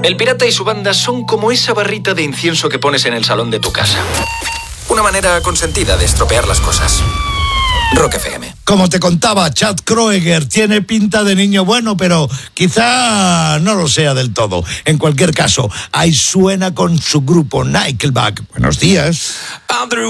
El pirata y su banda son como esa barrita de incienso que pones en el salón de tu casa. Una manera consentida de estropear las cosas. Rock FM. Como te contaba, Chad Kroeger tiene pinta de niño bueno, pero quizá no lo sea del todo. En cualquier caso, ahí suena con su grupo Nickelback. Buenos días.